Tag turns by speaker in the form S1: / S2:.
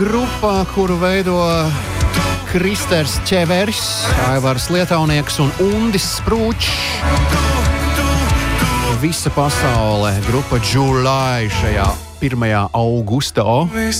S1: grupa, kuru veido Kristers Čeveris, Aivars Lietaunieks un Undis Sprūčs. Visa pasaule, grupa July šajā 1. augustā.